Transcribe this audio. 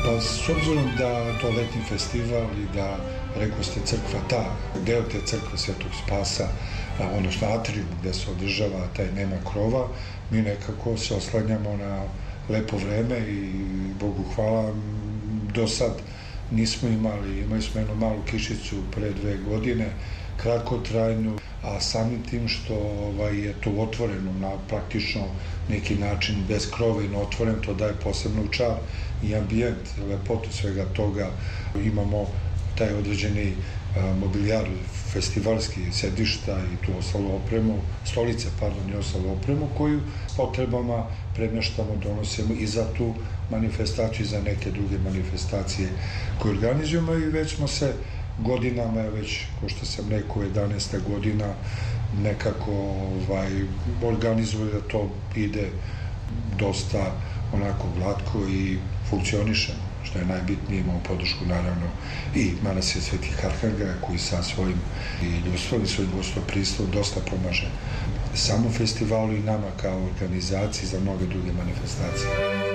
Pa s obzirom da to letnji festival i da, rekao ste, crkva deo te crkve Svetog Spasa, odnosno atrium gde se održava taj nema krova, mi nekako se oslanjamo na lepo vreme i Bogu hvala, do sad nismo imali smo jednu malu kišicu pre 2 godine, kratkotrajnu, a samim tim što je to otvoreno na praktično neki način bez krova i otvoren, to daje posebno čar i ambijent, lepotu svega toga. Imamo taj određeni mobilijar, festivalski sedišta i tu ostalu opremu, stolice, i ostalu opremu koju potrebama premeštamo, donosimo i za tu manifestaciju i za neke druge manifestacije koje organizujemo i već smo se godinama, već, ko što sam rekao, 11. godina nekako organizuje da to ide dosta onako glatko i funkcioniše, što je najbitnije. Imamo podršku naravno i manastir Svetih Arhangela koji sa svojim i ljudstvom i svojim gostoprimstvom dosta pomaže samom festivalu i nama kao organizaciji za mnoge druge manifestacije.